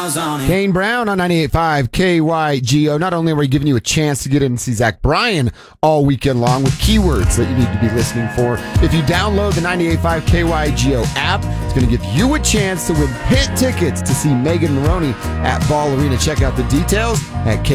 Kane Brown on 98.5 KYGO. Not only are we giving you a chance to get in and see Zach Bryan all weekend long with keywords that you need to be listening for, if you download the 98.5 KYGO app, it's going to give you a chance to win pit tickets to see Megan Maroney at Ball Arena. Check out the details at